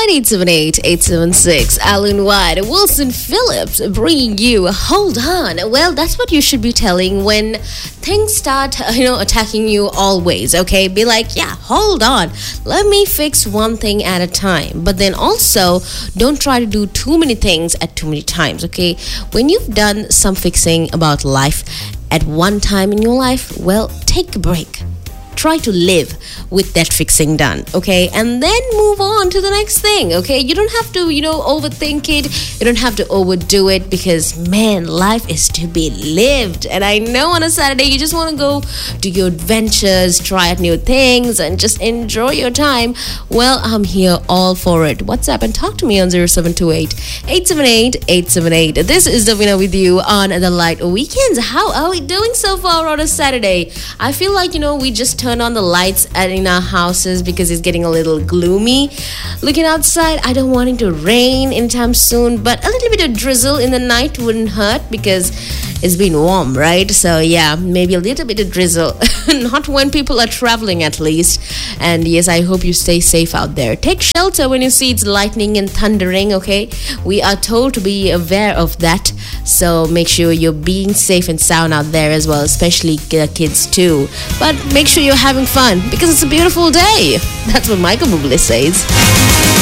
878-876. Alan White, Wilson Phillips bringing you Hold On. Well, that's what you should be telling when things start, attacking you always, okay? Be like, yeah, hold on. Let me fix one thing at a time. But then also, don't try to do too many things at too many times, okay? When you've done some fixing about life at one time in your life, well, take a break. Try to live with that fixing done, okay? And then move on to the next thing, okay? You don't have to, overthink it. You don't have to overdo it because, man, life is to be lived. And I know on a Saturday you just want to go do your adventures, try out new things, and just enjoy your time. Well, I'm here all for it. WhatsApp and talk to me on 0728-878-878. This is Davina with you on the Light Weekends. How are we doing so far on a Saturday? I feel like, we just turn on the lights in our houses because it's getting a little gloomy. Looking outside, I don't want it to rain anytime soon, but a little bit of drizzle in the night wouldn't hurt because it's been warm, right? So yeah, maybe a little bit of drizzle. Not when people are traveling, at least. And yes, I hope you stay safe out there. Take shelter when you see it's lightning and thundering, okay? We are told to be aware of that. So make sure you're being safe and sound out there as well, especially kids too. But make sure you're having fun because it's a beautiful day. That's what Michael Bublé says.